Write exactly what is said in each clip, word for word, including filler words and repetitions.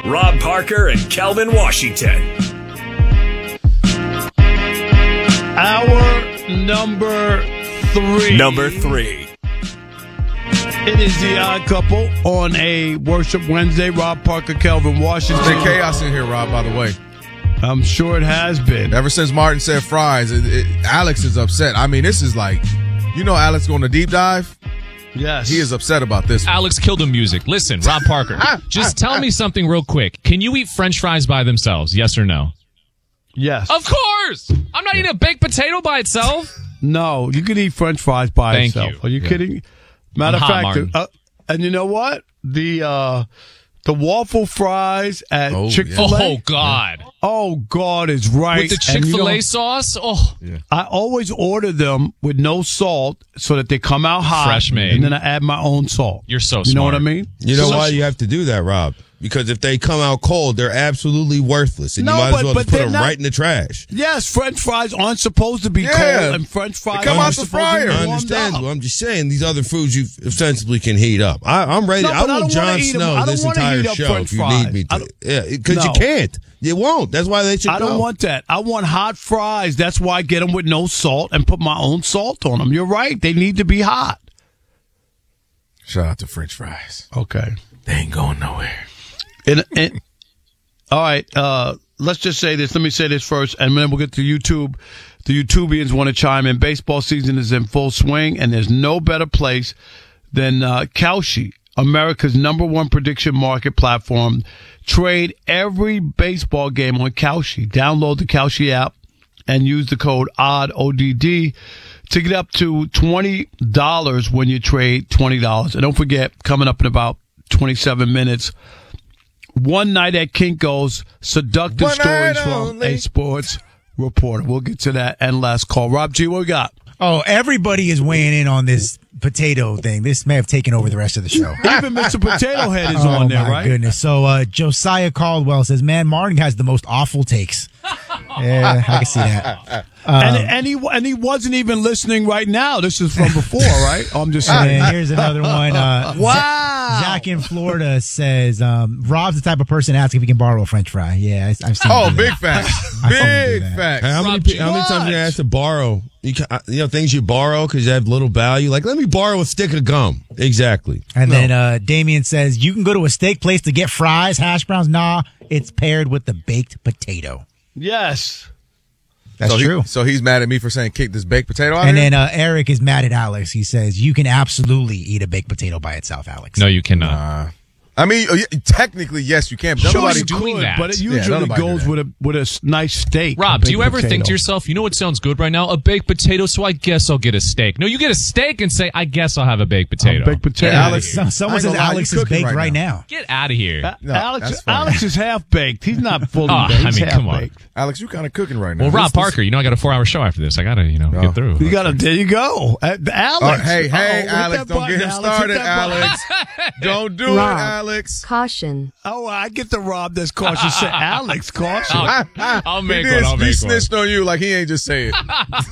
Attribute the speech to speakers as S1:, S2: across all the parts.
S1: Rob Parker and Kelvin Washington.
S2: Hour number three.
S1: Number three.
S2: It is the Odd Couple on a Worship Wednesday. Rob Parker, Kelvin Washington.
S3: There's been chaos in here, Rob, by the way.
S2: I'm sure it has been.
S3: Ever since Martin said fries, it, it, Alex is upset. I mean, this is like, you know Alex going to deep dive?
S2: Yes.
S3: He is upset about this one.
S4: Alex killed the music. Listen, Rob Parker, just tell me something real quick. Can you eat French fries by themselves? Yes or no?
S2: Yes.
S4: Of course. I'm not eating a baked potato by itself.
S2: No, you can eat French fries by
S4: Thank
S2: itself.
S4: you.
S2: Are you
S3: Yeah.
S2: kidding? Matter
S4: I'm
S2: of
S4: hot,
S2: fact,
S4: Martin.
S2: uh, and you know what? The uh, the waffle fries at
S3: Oh,
S2: Chick-fil-A.
S4: Oh, God.
S2: Oh, God is right.
S4: With the
S2: And you
S4: Chick-fil-A
S2: know,
S4: sauce? Oh,
S2: I always order them with no salt so that they come out hot.
S4: Fresh made.
S2: And then I add my own salt.
S4: You're so
S2: You know what I
S4: smart.
S2: mean?
S5: You know
S2: So-
S5: why you have to do that, Rob? Because if they come out cold, they're absolutely worthless, and
S2: No,
S5: you might
S2: but-
S5: as well
S2: but
S5: just put
S2: they're
S5: them
S2: not-
S5: right in the trash.
S2: Yes, French fries aren't supposed to be
S3: Yeah.
S2: cold, and French fries
S3: come
S2: aren't
S3: out the
S2: supposed
S3: fryer.
S2: to be
S5: I
S2: warmed
S5: understand.
S2: up.
S5: Well, I'm just saying these other foods you ostensibly can heat up. I, I'm ready.
S2: No,
S5: I
S2: but I
S5: will
S2: don't
S5: Jon
S2: wanna eat 'em. I
S5: Snow
S2: don't
S5: this
S2: wanna
S5: entire
S2: heat up
S5: show
S2: French
S5: if you
S2: fries.
S5: need me
S2: I
S5: to.
S2: don't-
S5: Yeah, because
S2: No.
S5: you can't. You won't. That's why they should
S2: I don't
S5: go.
S2: want that. I want hot fries. That's why I get them with no salt and put my own salt on them. You're right. They need to be hot.
S3: Shout out to French fries.
S2: Okay.
S3: They ain't going nowhere.
S2: And, and all right, uh, let's just say this. Let me say this first, and then we'll get to YouTube. The YouTubians want to chime in. Baseball season is in full swing, and there's no better place than uh, Kalshi, America's number one prediction market platform. Trade every baseball game on Kalshi. Download the Kalshi app and use the code O D D, O D D, to get up to twenty dollars when you trade twenty dollars. And don't forget, coming up in about twenty-seven minutes, One Night at Kinko's, seductive
S3: One
S2: stories
S3: night
S2: from
S3: only.
S2: a sports reporter. We'll get to that and last call. Rob G, what we got?
S6: Oh, everybody is weighing in on this potato thing. This may have taken over the rest of the show.
S2: Even Mister Potato Head is
S6: oh,
S2: on there,
S6: my
S2: right?
S6: goodness. So uh, Josiah Caldwell says, man, Martin has the most awful takes. Yeah, I can see that.
S2: and, and he and he wasn't even listening right now. This is from before, right? I'm just saying.
S6: And here's another one. Uh,
S2: Wow.
S6: Zach in Florida says, um, Rob's the type of person to ask if he can borrow a French fry. Yeah, I, I've seen
S3: Oh,
S6: him do
S3: big
S6: that.
S3: facts.
S6: I saw him do
S3: Big
S6: that.
S3: facts.
S5: How many,
S4: Rob,
S5: pe- how many
S2: what?
S5: times you asked to borrow? You, ca- you know, things you borrow because you have little value. Like, let me borrow a stick of gum. Exactly.
S6: And
S3: No.
S6: then uh, Damien says, you can go to a steak place to get fries, hash browns. Nah, it's paired with the baked potato.
S2: Yes.
S6: That's
S3: so
S6: true.
S3: He, so he's mad at me for saying kick this baked potato out
S6: And
S3: here?
S6: then uh, Eric is mad at Alex. He says, you can absolutely eat a baked potato by itself, Alex.
S4: No, you cannot.
S3: Uh, I mean, uh, y- technically, yes, you can. But
S2: Sure,
S3: nobody
S2: you
S4: doing
S2: could,
S4: that.
S2: but it
S3: Yeah,
S2: usually
S3: nobody do
S2: goes
S3: that.
S2: with a with a s- nice steak.
S4: Rob,
S2: a
S4: do you
S2: baked
S4: ever think
S2: potato.
S4: to yourself, you know what sounds good right now? A baked potato, so I guess I'll get a steak. No, you get a steak and say, I guess I'll have a baked potato.
S2: A baked potato.
S4: Get outta
S3: Alex-
S4: here.
S6: So, someone
S3: I ain't
S6: says
S3: gonna lie,
S6: Alex
S3: you
S6: is
S3: cooking
S6: baked
S3: right
S6: right
S3: now.
S6: now.
S4: Get out of here.
S2: A-
S3: No,
S2: Alex,
S3: that's funny.
S2: Alex is half baked. He's not fully
S4: Oh,
S2: baked.
S4: I
S2: He's
S4: mean,
S2: half
S4: come on.
S2: baked.
S3: Alex, you kind of cooking right now.
S4: Well, Rob
S3: This- this-
S4: Parker, you know I got a four-hour show after this. I got to, you know,
S3: Oh.
S4: get through.
S2: You got to. There you go, uh, Alex.
S3: Oh, hey, hey,
S2: Uh-oh, hit
S3: Alex,
S2: that
S3: don't
S2: button,
S3: get him
S2: Alex. Hit
S3: started,
S2: that button.
S3: Alex. Don't do it,
S7: Rob.
S3: Alex.
S7: Caution.
S2: Oh, I get the Rob that's cautious. Say Alex, caution.
S4: I'll, I'll make
S3: he
S4: one.
S3: did-
S4: I'll
S3: he
S4: make one.
S3: snitched on you like he ain't just say it.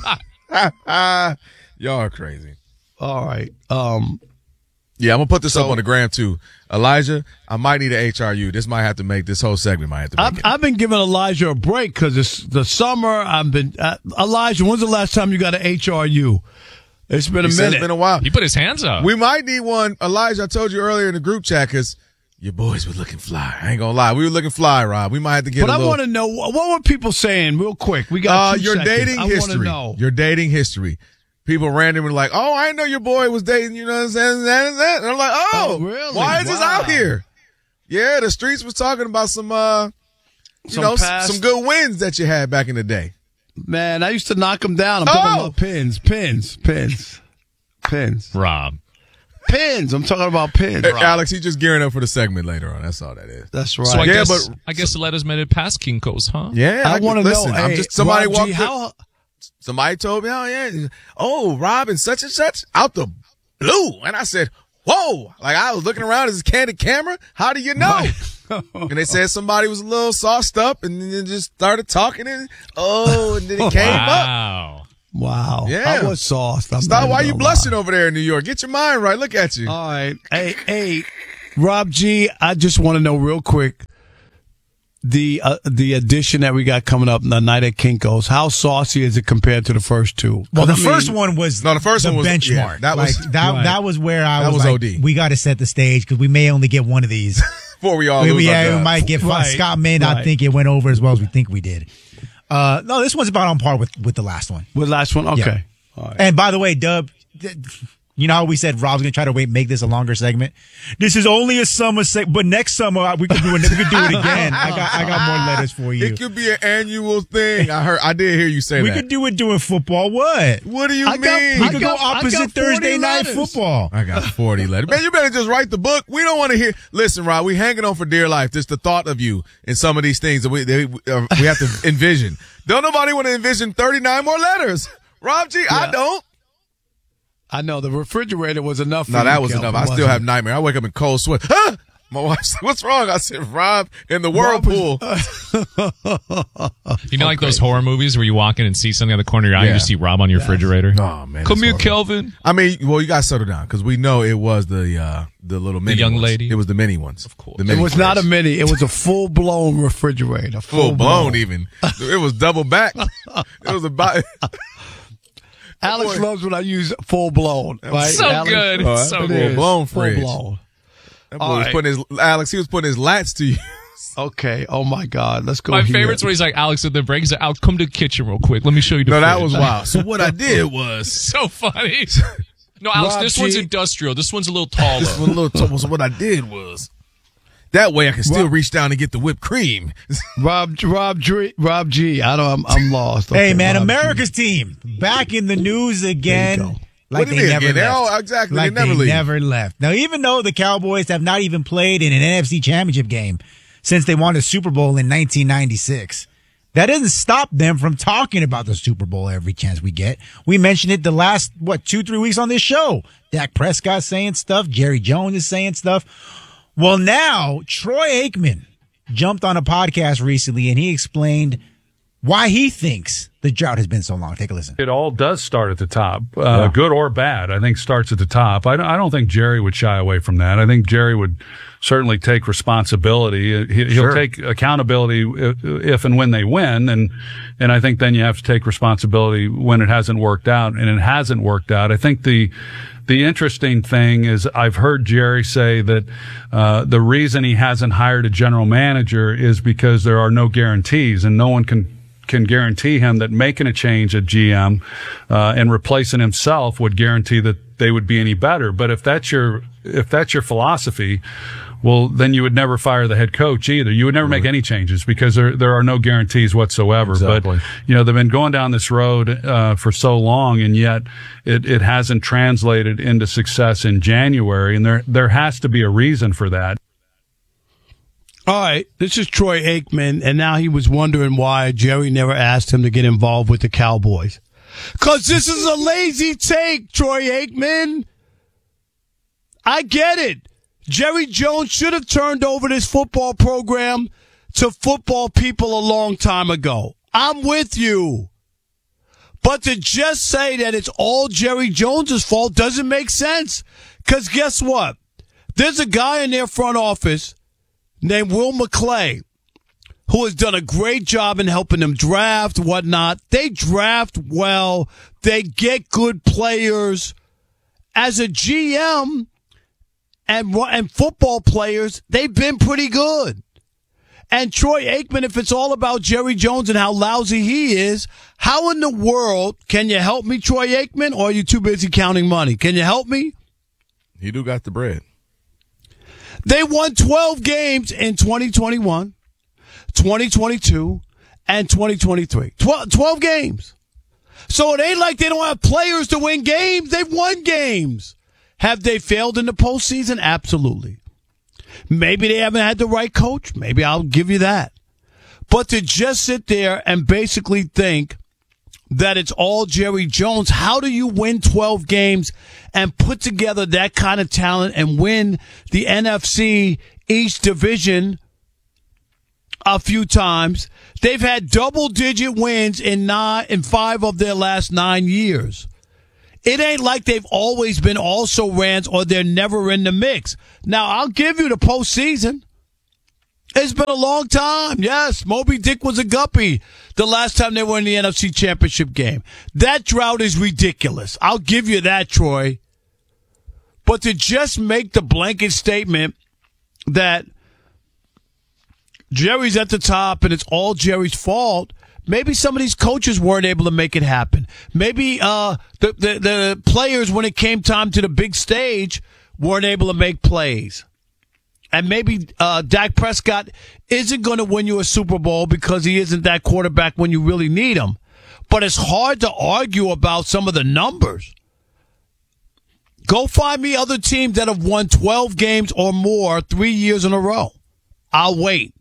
S3: Y'all are crazy.
S2: All right. Um.
S3: Yeah, I'm gonna put this up on the gram too. Elijah, I might need an H R U. This might have to make this whole segment might have to make
S2: I've,
S3: it.
S2: I've been giving Elijah a break because it's the summer. I've been uh, Elijah. When's the last time you got an H R U? It's been a
S3: He said
S2: minute.
S3: It's been a while.
S4: He put his hands up.
S3: We might need one. Elijah, I told you earlier in the group chat because your boys were looking fly. I ain't gonna lie. We were looking fly, Rob. We might have to get
S2: but
S3: a
S2: I
S3: little.
S2: want to know what were people saying real quick. We got
S3: uh,
S2: two
S3: your
S2: seconds.
S3: dating
S2: I want to
S3: history.
S2: know.
S3: Your dating history. People randomly like, oh, I know your boy was dating, you know what I'm saying? And I'm like, oh,
S2: Oh, really?
S3: why is this
S2: Wow.
S3: out here? Yeah, the streets was talking about some, uh, you
S2: Some
S3: know, s-
S2: past-
S3: some good wins that you had back in the day.
S2: Man, I used to knock them down. I'm talking
S3: Oh.
S2: about pins, pins, pins, pins,
S4: Rob.
S2: pins. I'm talking about pins.
S3: Hey, Alex, he's just gearing up for the segment later on. That's all that is.
S2: That's right.
S4: So I
S3: Yeah,
S4: guess
S3: but-
S4: I guess let us made it past Kinko's, huh?
S3: Yeah,
S2: I want to know.
S3: listen, I'm
S2: Hey,
S3: just somebody
S2: Rob G,
S3: walked. in-
S2: how
S3: Somebody told me, oh yeah, oh Rob and such and such out the blue, and I said, whoa! Like I was looking around, is this candid camera? How do you know? And they said somebody was a little sauced up, and then just started talking, and oh, and then it came up.
S4: Wow.
S2: Wow.
S3: Yeah.
S2: I was sauced. I'm
S3: Stop!
S2: not
S3: Why
S2: even
S3: you
S2: gonna
S3: blushing
S2: lie.
S3: over there in New York? Get your mind right. Look at you.
S2: All right. Hey, hey, Rob G, I just want to know real quick. the uh, the edition that we got coming up, the night at Kinko's, how saucy is it compared to the first two?
S6: Well, the
S2: I mean,
S6: first one was
S3: No, the first
S6: the
S3: one was-
S6: benchmark.
S3: yeah, that
S6: like,
S3: was-
S6: that.
S2: right.
S6: That was where I
S3: That
S6: was,
S3: was
S6: like,
S3: O D.
S6: we got to set the stage because we may only get one of these.
S3: Before we all
S6: we,
S3: lose
S6: we,
S3: our
S6: yeah, we
S3: jobs.
S6: might get fun.
S2: Right.
S6: Scott may not
S2: Right.
S6: think it went over as well as we think we did. Uh, no, this one's about on par with, with the last one.
S2: with the last one? Okay. All right.
S6: And by the way, Dub, th- you know how we said Rob's going to try to wait, make this a longer segment? This is only a summer segment, but next summer we can do it, we can do it again. I got I got more letters for you.
S3: It could be an annual thing. I heard. I did hear you say
S6: We
S3: that.
S6: could do it during football. What?
S3: What do you
S2: I
S3: mean?
S2: got-
S6: We
S2: I
S6: could
S2: got-
S6: go
S2: I
S6: opposite
S2: got
S6: Thursday
S2: forty
S6: night
S2: letters.
S6: football.
S3: I got forty letters. Man, you better just write the book. We don't want to hear. Listen, Rob, we hanging on for dear life. Just the thought of you in some of these things that we they, uh, we have to envision. Don't nobody want to envision thirty-nine more letters. Rob G, I
S2: Yeah.
S3: don't.
S2: I know the refrigerator was enough. For
S3: No,
S2: you,
S3: that was
S2: Kelvin,
S3: enough. I still
S2: wasn't
S3: have
S2: it?
S3: nightmare. I wake up in cold sweat. Ah! My wife's like, what's wrong? I said, Rob, in the whirlpool.
S4: You know, like those horror movies where you walk in and see something on the corner of your eye,
S3: Yeah.
S4: and you just see Rob on your refrigerator.
S3: Oh, man.
S4: Come
S3: it's
S4: here,
S3: horrible.
S4: Kelvin.
S3: I mean, well, you got to settle down because we know it was the uh, the little mini
S4: young
S3: ones.
S4: lady?
S3: It was the mini ones.
S4: Of course.
S3: The
S2: It
S3: mini
S2: was not a
S3: fridge.
S2: mini. It was a full blown refrigerator.
S3: full blown even. It was double back. It was about.
S2: Alex
S3: boy-
S2: loves when I use full blown. Right?
S4: So
S2: Alex?
S4: good.
S3: Oh,
S4: so
S3: that's
S2: It
S3: full
S2: is.
S3: blown
S2: Full
S3: fridge.
S2: blown.
S3: That boy
S2: All
S3: was
S2: right.
S3: putting his Alex. He was putting his lats to you.
S2: Okay. Oh my God. Let's go.
S4: My
S2: here.
S4: favorite's where he's like, Alex, with the break, he's like, I'll come to the kitchen real quick. Let me show you the
S3: No, that
S4: fridge."
S3: was wild. So what I did was
S4: so funny. No, Alex,
S2: Rob
S4: this
S2: G.
S4: one's industrial. This one's a little taller.
S3: this one a little. T- so what I did was that way I can still reach down and get the whipped cream.
S2: Rob Rob G. Rob G. I don't. I'm, I'm lost.
S6: Hey,
S2: Okay,
S6: man,
S2: Rob G.
S6: America's team back in the news again.
S2: There you go.
S6: Like
S3: What do
S6: they
S3: you mean
S6: never
S3: again? They're
S6: left.
S3: all- exactly, they
S6: Like
S3: never
S6: they
S3: leave.
S6: never left. Now, even though the Cowboys have not even played in an N F C Championship game since they won the Super Bowl in nineteen ninety-six, that doesn't stop them from talking about the Super Bowl every chance we get. We mentioned it the last, what, two, three weeks on this show. Dak Prescott saying stuff. Jerry Jones is saying stuff. Well, now Troy Aikman jumped on a podcast recently and he explained why he thinks the drought has been so long. Take a listen.
S7: It all does start at the top, uh, good or bad. I think starts at the top. I don't, I don't think Jerry would shy away from that. I think Jerry would certainly take responsibility. He, he'll
S3: Sure.
S7: take accountability if, if and when they win, and and I think then you have to take responsibility when it hasn't worked out, and it hasn't worked out. I think the the interesting thing is I've heard Jerry say that uh, the reason he hasn't hired a general manager is because there are no guarantees, and no one can. can guarantee him that making a change at G M uh, and replacing himself would guarantee that they would be any better. But if that's your if that's your philosophy, well, then you would never fire the head coach either. You would never make any changes because there there are no guarantees whatsoever.
S3: Exactly.
S7: But you know they've been going down this road uh, for so long, and yet it it hasn't translated into success in January, and there there has to be a reason for that.
S2: All right, this is Troy Aikman, and now he was wondering why Jerry never asked him to get involved with the Cowboys. Because this is a lazy take, Troy Aikman. I get it. Jerry Jones should have turned over this football program to football people a long time ago. I'm with you. But to just say that it's all Jerry Jones' fault doesn't make sense. Because guess what? There's a guy in their front office named Will McClay, who has done a great job in helping them draft, whatnot. They draft well. They get good players. As a G M and, and football players, they've been pretty good. And Troy Aikman, if it's all about Jerry Jones and how lousy he is, how in the world can you help me, Troy Aikman, or are you too busy counting money? Can you help me?
S3: He do got the bread.
S2: They won twelve games in twenty twenty-one, twenty twenty-two, and twenty twenty-three. twelve, twelve games. So it ain't like they don't have players to win games. They've won games. Have they failed in the postseason? Absolutely. Maybe they haven't had the right coach. Maybe I'll give you that. But to just sit there and basically think that it's all Jerry Jones, how do you win twelve games and put together that kind of talent and win the N F C East Division a few times? They've had double-digit wins in nine, in five of their last nine years. It ain't like they've always been also rans or they're never in the mix. Now, I'll give you the postseason. It's been a long time. Yes, Moby Dick was a guppy the last time they were in the N F C Championship game. That drought is ridiculous. I'll give you that, Troy. But to just make the blanket statement that Jerry's at the top and it's all Jerry's fault, maybe some of these coaches weren't able to make it happen. Maybe uh, the, the, the players, when it came time to the big stage, weren't able to make plays. And maybe uh, Dak Prescott isn't going to win you a Super Bowl because he isn't that quarterback when you really need him. But it's hard to argue about some of the numbers. Go find me other teams that have won twelve games or more three years in a row. I'll wait.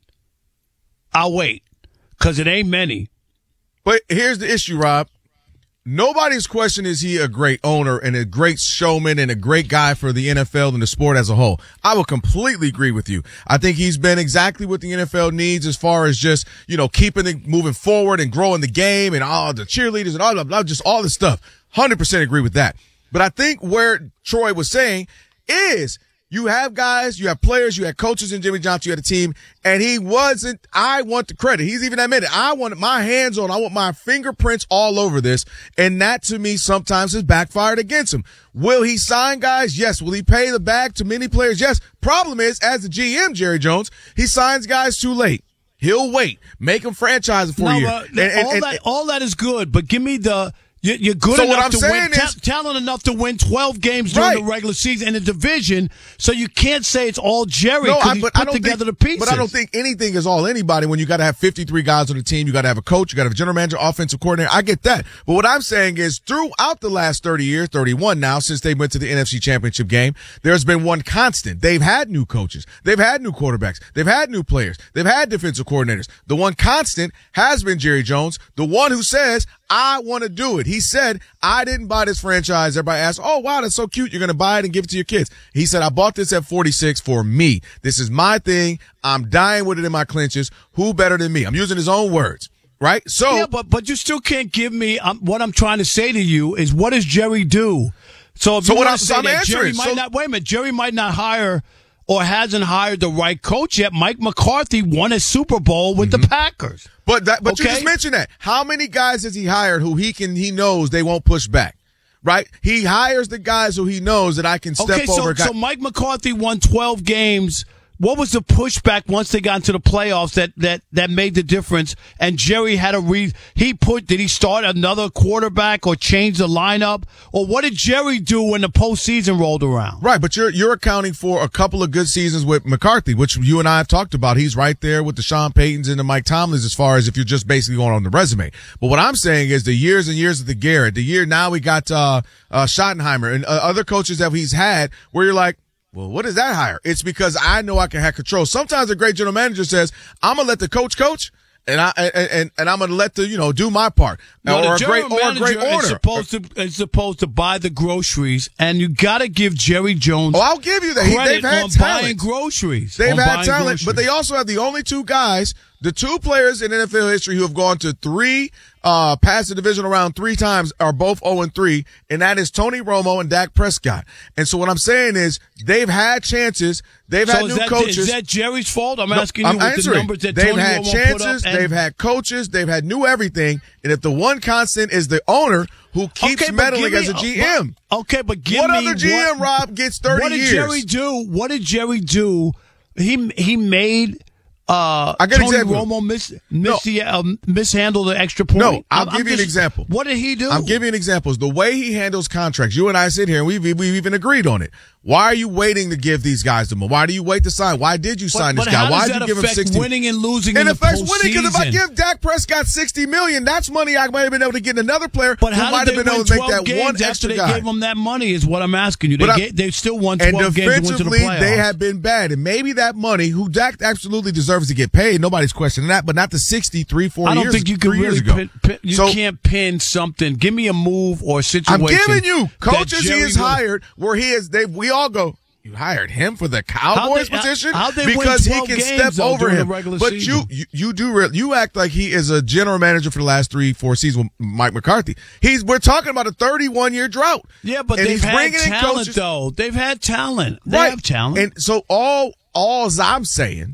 S2: I'll wait. Because it ain't many.
S3: But here's the issue, Rob. Nobody's question is he a great owner and a great showman and a great guy for the N F L and the sport as a whole. I will completely agree with you. I think he's been exactly what the N F L needs as far as just, you know, keeping it moving forward and growing the game and all the cheerleaders and all the blah, just all this stuff. one hundred percent agree with that. But I think where Troy was saying is you have guys, you have players, you have coaches in Jimmy Johnson, you had a team, and he wasn't, I want the credit. He's even admitted, I want my hands on, I want my fingerprints all over this. And that to me sometimes has backfired against him. Will he sign guys? Yes. Will he pay the bag to many players? Yes. Problem is, as the G M, Jerry Jones, he signs guys too late. He'll wait, make them franchise for
S2: no,
S3: a year.
S2: Uh,
S3: and, and,
S2: all,
S3: and,
S2: that, all that is good, but give me the... You're good
S3: so
S2: enough
S3: what I'm
S2: to
S3: saying
S2: win,
S3: is,
S2: ta- talent enough to win twelve games during
S3: right.
S2: the regular season in the division. So you can't say it's all Jerry
S3: no,
S2: because
S3: I,
S2: he's
S3: but
S2: put
S3: I don't
S2: together
S3: think,
S2: the pieces.
S3: But I don't think anything is all anybody when you got to have fifty-three guys on the team. You got to have a coach. You got to have a general manager, offensive coordinator. I get that. But what I'm saying is throughout the last thirty years, thirty-one now, since they went to the N F C Championship game, there's been one constant. They've had new coaches. They've had new quarterbacks. They've had new players. They've had defensive coordinators. The one constant has been Jerry Jones, the one who says, I want to do it. He said, I didn't buy this franchise. Everybody asked, oh, wow, that's so cute. You're going to buy it and give it to your kids. He said, I bought this at forty-six for me. This is my thing. I'm dying with it in my clenches. Who better than me? I'm using his own words, right? So,
S2: yeah, but but you still can't give me um, what I'm trying to say to you is what does Jerry do? So if
S3: so
S2: you
S3: what
S2: want
S3: I'm,
S2: to
S3: so
S2: say
S3: I'm
S2: that
S3: answering.
S2: Jerry might
S3: so,
S2: not wait a minute, Jerry might not hire or hasn't hired the right coach yet. Mike McCarthy won a Super Bowl with mm-hmm. the Packers.
S3: But that, but
S2: okay?
S3: you just mentioned that. How many guys has he hired who he can, he knows they won't push back, right? He hires the guys who he knows that I can step
S2: okay, so,
S3: over.
S2: So Mike McCarthy won twelve games. What was the pushback once they got into the playoffs that, that, that made the difference? And Jerry had a re, he put, did he start another quarterback or change the lineup? Or what did Jerry do when the postseason rolled around?
S3: Right, but you're, you're accounting for a couple of good seasons with McCarthy, which you and I have talked about. He's right there with the Sean Paytons and the Mike Tomlins as far as if you're just basically going on the resume. But what I'm saying is the years and years of the Garrett, the year now we got, uh, uh, Schottenheimer and uh, other coaches that he's had where you're like, well, what is that hire? It's because I know I can have control. Sometimes a great general manager says, I'm going to let the coach coach and I, and, and, and I'm going to let the, you know, do my part.
S2: No,
S3: or, a
S2: the
S3: great,
S2: general
S3: or a great
S2: manager
S3: order.
S2: is supposed to, is supposed to buy the groceries and you got to give Jerry Jones
S3: Oh, I'll give you that. He,
S2: credit
S3: they've had
S2: on
S3: talent.
S2: buying groceries.
S3: They've
S2: on
S3: had
S2: buying
S3: talent,
S2: groceries.
S3: but they also have the only two guys, the two players in N F L history who have gone to three, uh, past the divisional round three times are both oh and three, and that is Tony Romo and Dak Prescott. And so what I'm saying is they've had chances. They've
S2: so
S3: had
S2: is
S3: new
S2: that,
S3: coaches.
S2: Is that Jerry's fault? I'm
S3: No,
S2: asking
S3: I'm
S2: you with
S3: answering.
S2: the numbers that
S3: they've
S2: Tony
S3: had
S2: Romo
S3: chances,
S2: put up. And,
S3: they've had coaches, they've had new everything. And if the one constant is the owner who keeps
S2: okay, but
S3: meddling
S2: give me-
S3: as a G M,
S2: but- okay, but give
S3: what
S2: me
S3: other G M,
S2: what,
S3: Rob, gets thirty
S2: what did
S3: years?
S2: Jerry do? What did Jerry do? He he made uh,
S3: I get
S2: Tony
S3: example.
S2: Romo miss, miss
S3: No.
S2: the, um, mishandle the extra point.
S3: No, I'll
S2: I'm-
S3: give
S2: I'm
S3: you an
S2: just-
S3: example.
S2: What did he do?
S3: I'm giving you examples. The way he handles contracts, you and I sit here and we've, we've even agreed on it. Why are you waiting to give these guys the money? Why do you wait to sign? Why did you
S2: But-
S3: sign
S2: but
S3: this guy?
S2: how
S3: Why
S2: does
S3: did you
S2: that
S3: give him
S2: affect
S3: sixty?
S2: winning and losing
S3: It
S2: in the
S3: affects winning because if I
S2: postseason?
S3: give Dak Prescott sixty million, that's money I might have been able to get another player
S2: But
S3: who
S2: how
S3: might
S2: did
S3: have
S2: they
S3: been
S2: win
S3: able to make
S2: twelve
S3: that one
S2: games after
S3: extra
S2: they
S3: guy.
S2: gave them that money? Is what I'm asking you. They
S3: But I-
S2: ga- they still won
S3: And
S2: twelve games and went to the
S3: defensively,
S2: playoffs.
S3: they have been bad. And maybe that money, who Dak absolutely deserves to get paid, nobody's questioning that, but not the sixty-three, four
S2: I don't
S3: years,
S2: think you can
S3: three years
S2: really
S3: ago.
S2: pin, pin, you
S3: So-
S2: can't pin something. Give me a move or a situation.
S3: I'm giving you
S2: that
S3: coaches he
S2: Jerry
S3: has
S2: will-
S3: hired where he is. They we all go. You hired him for the Cowboys
S2: they-
S3: position
S2: how'd they win
S3: because he
S2: twelve
S3: can
S2: games,
S3: step
S2: though,
S3: over
S2: during the
S3: him.
S2: regular
S3: But
S2: season?
S3: you, you you do re- you act like he is a general manager for the last three four seasons with Mike McCarthy. He's we're talking about a thirty-one year drought.
S2: Yeah, but
S3: and
S2: they've
S3: he's
S2: had
S3: bringing in
S2: talent,
S3: coaches.
S2: though. They've had talent. They
S3: Right.
S2: have talent.
S3: And so all all I'm saying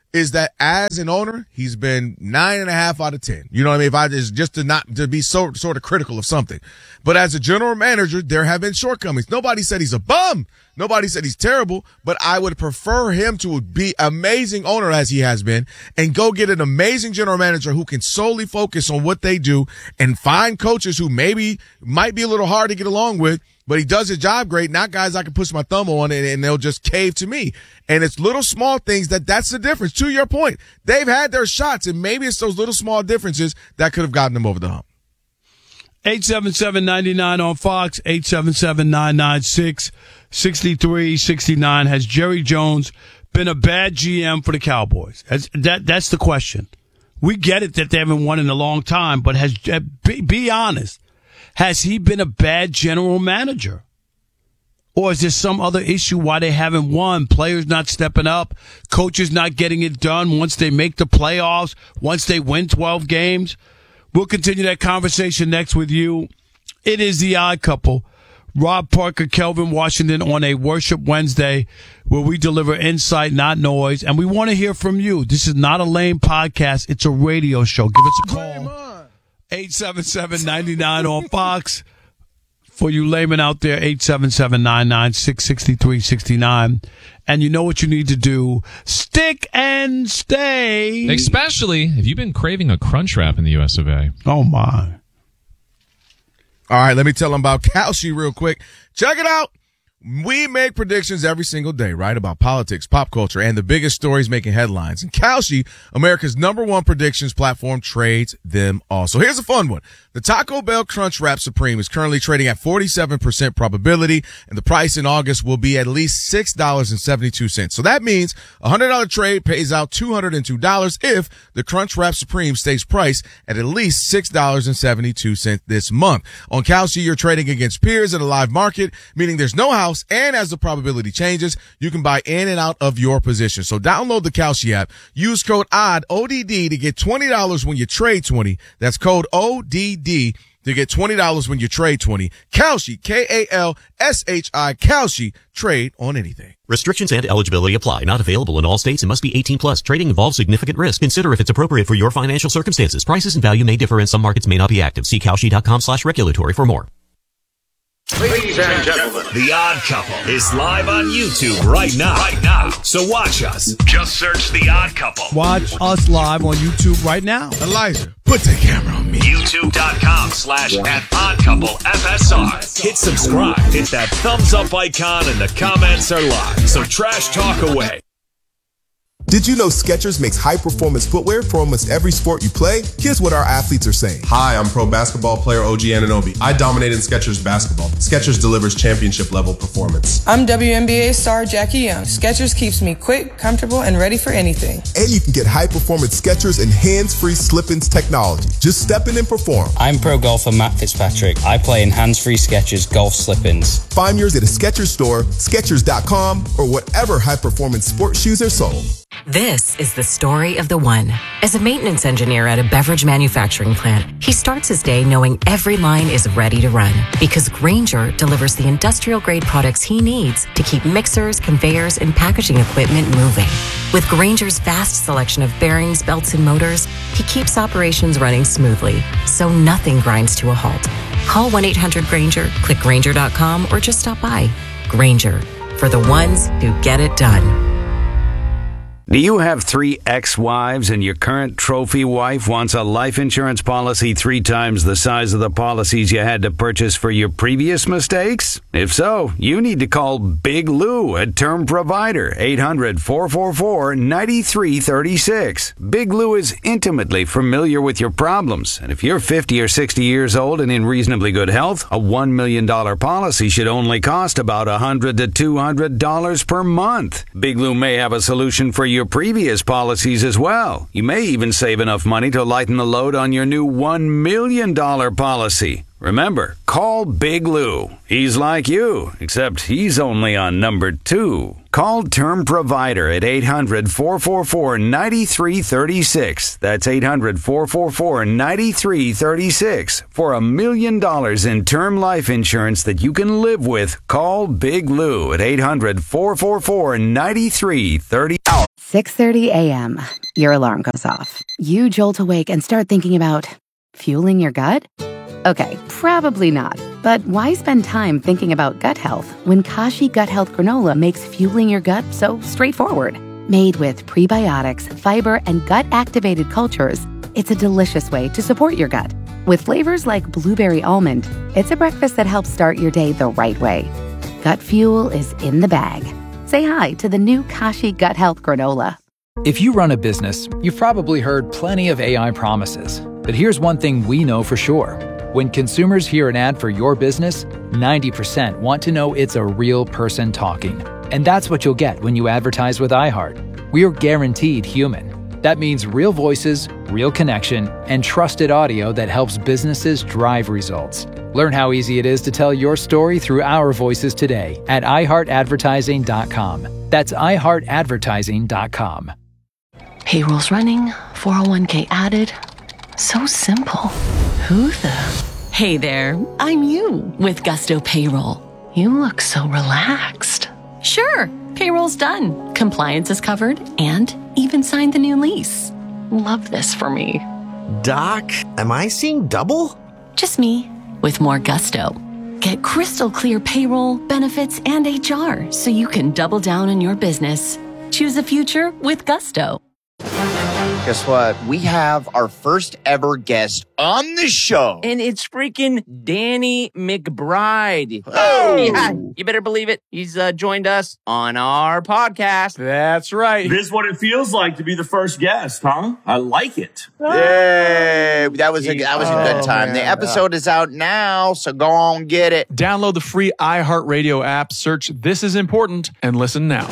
S3: is that as an owner, he's been nine and a half out of ten. You know what I mean? If I just, just to not, to be so, sort of critical of something. But as a general manager, there have been shortcomings. Nobody said he's a bum. Nobody said he's terrible, but I would prefer him to be amazing owner as he has been and go get an amazing general manager who can solely focus on what they do and find coaches who maybe might be a little hard to get along with, but he does his job great, not guys I can push my thumb on and, and they'll just cave to me. And it's little small things that that's the difference. To your point, they've had their shots, and maybe it's those little small differences that could have gotten them over the hump.
S2: eight seven seven, nine nine on Fox, eight seven seven, nine nine six, six three six nine. Has Jerry Jones been a bad G M for the Cowboys? That's, that, that's the question. We get it that they haven't won in a long time, but has be, be honest. Has he been a bad general manager? Or is there some other issue why they haven't won? Players not stepping up, coaches not getting it done once they make the playoffs, once they win twelve games? We'll continue that conversation next with you. It is the Odd Couple. Rob Parker, Kelvin Washington on a Worship Wednesday where we deliver insight, not noise. And we want to hear from you. This is not a lame podcast. It's a radio show. Give us a call. eight seven seven, nine nine on Fox. For you laymen out there, eight seven seven, nine nine six, six three six nine. And you know what you need to do. Stick and stay.
S4: Especially if you've been craving a Crunch Wrap in the U S of A.
S2: Oh, my.
S3: All right, let me tell them about Kalshi real quick. Check it out. We make predictions every single day, right, about politics, pop culture, and the biggest stories making headlines. And Kalshi, America's number one predictions platform, trades them all. So here's a fun one. The Taco Bell Crunch Wrap Supreme is currently trading at forty-seven percent probability, and the price in August will be at least six dollars and seventy-two cents. So that means a one hundred dollars trade pays out two hundred two dollars if the Crunch Wrap Supreme stays priced at at least six dollars and seventy-two cents this month. On Kalshi, you're trading against peers in a live market, meaning there's no house, and as the probability changes, you can buy in and out of your position. So download the Kalshi app. Use code O D D, O D D, to get twenty dollars when you trade twenty. That's code O D D to get twenty dollars when you trade twenty. Kalshi, K A L S H I, Kalshi, trade on anything.
S8: Restrictions and eligibility apply. Not available in all states and must be eighteen plus. Trading involves significant risk. Consider if it's appropriate for your financial circumstances. Prices and value may differ and some markets may not be active. See Kalshi.com slash regulatory for more.
S1: Ladies and gentlemen, The Odd Couple is live on YouTube right now. Right now. So watch us. Just search The Odd Couple.
S2: Watch us live on YouTube right now.
S3: Elijah, put the camera on me.
S1: YouTube.com slash at Odd Couple F S R. Hit subscribe. Hit that thumbs up icon and the comments are live. So trash talk away.
S9: Did you know Skechers makes high-performance footwear for almost every sport you play? Here's what our athletes are saying.
S10: Hi, I'm pro basketball player O G Anunoby. I dominate in Skechers basketball. Skechers delivers championship-level performance.
S11: I'm W N B A star Jackie Young. Skechers keeps me quick, comfortable, and ready for anything.
S9: And you can get high-performance Skechers and hands-free slip-ins technology. Just step in and perform.
S12: I'm pro golfer Matt Fitzpatrick. I play in hands-free Skechers golf slip-ins.
S9: Find yours at a Skechers store, Skechers dot com, or whatever high-performance sports shoes are sold.
S13: This is the story of the one. As a maintenance engineer at a beverage manufacturing plant, he starts his day knowing every line is ready to run because Grainger delivers the industrial-grade products he needs to keep mixers, conveyors, and packaging equipment moving. With Grainger's vast selection of bearings, belts, and motors, he keeps operations running smoothly, so nothing grinds to a halt. Call one eight hundred Grainger, click Grainger dot com, or just stop by. Grainger, for the ones who get it done.
S14: Do you have three ex-wives and your current trophy wife wants a life insurance policy three times the size of the policies you had to purchase for your previous mistakes? If so, you need to call Big Lou at Term Provider, eight hundred, four four four, nine three three six. Big Lou is intimately familiar with your problems, and if you're fifty or sixty years old and in reasonably good health, a one million dollars policy should only cost about one hundred to two hundred dollars per month. Big Lou may have a solution for you your previous policies as well. You may even save enough money to lighten the load on your new one million dollars policy. Remember, call Big Lou. He's like you, except he's only on number two. Call Term Provider at eight hundred, four four four, nine three three six. That's eight hundred, four four four, nine three three six. For a million dollars in term life insurance that you can live with, call Big Lou at eight hundred, four four four, nine three three six.
S15: six thirty a.m. Your alarm goes off. You jolt awake and start thinking about fueling your gut? Okay, probably not. But why spend time thinking about gut health when Kashi Gut Health Granola makes fueling your gut so straightforward? Made with prebiotics, fiber, and gut-activated cultures, it's a delicious way to support your gut. With flavors like blueberry almond, it's a breakfast that helps start your day the right way. Gut fuel is in the bag. Say hi to the new Kashi Gut Health Granola.
S16: If you run a business, you've probably heard plenty of A I promises. But here's one thing we know for sure. When consumers hear an ad for your business, ninety percent want to know it's a real person talking. And that's what you'll get when you advertise with iHeart. We're guaranteed human. That means real voices, real connection, and trusted audio that helps businesses drive results. Learn how easy it is to tell your story through our voices today at i heart advertising dot com. That's i heart advertising dot com.
S17: Payroll's running, four oh one k added. So simple. Who the? Hey there, I'm you with Gusto Payroll. You look so relaxed. Sure, payroll's done. Compliance is covered and even signed the new lease. Love this for me.
S18: Doc, am I seeing double?
S17: Just me with more gusto. Get crystal clear payroll, benefits, and H R so you can double down on your business. Choose a future with Gusto.
S19: Guess what? We have our first ever guest on the show.
S20: And it's freaking Danny McBride.
S19: Oh!
S20: Yeah, you better believe it. He's uh, joined us on our podcast.
S21: That's right. This is what it feels like to be the first guest, huh? I like it.
S19: Yay! That was a, that was a good time.
S21: Oh,
S19: the
S21: man.
S19: episode is out now, so go on, get it.
S22: Download the free iHeartRadio app, search This Is Important, and listen now.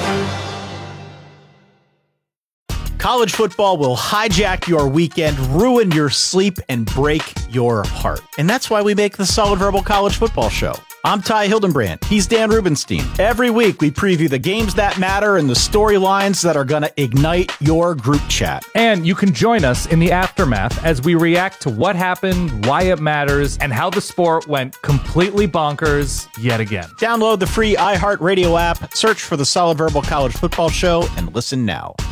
S23: College football will hijack your weekend, ruin your sleep, and break your heart. And that's why we make the Solid Verbal College Football Show. I'm Ty Hildenbrand. He's Dan Rubenstein. Every week, we preview the games that matter and the storylines that are going to ignite your group chat.
S24: And you can join us in the aftermath as we react to what happened, why it matters, and how the sport went completely bonkers yet again.
S23: Download the free iHeartRadio app, search for the Solid Verbal College Football Show, and listen now.